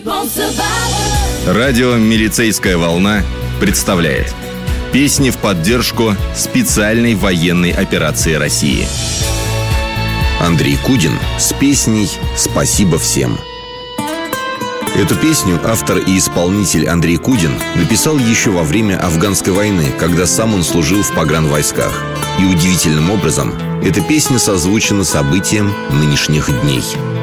Радио «Милицейская волна» представляет песни в поддержку специальной военной операции России. Андрей Кудин с песней «Спасибо всем». Эту песню автор и исполнитель Андрей Кудин написал еще во время афганской войны, когда сам он служил в погранвойсках. И удивительным образом эта песня созвучена событиям нынешних дней.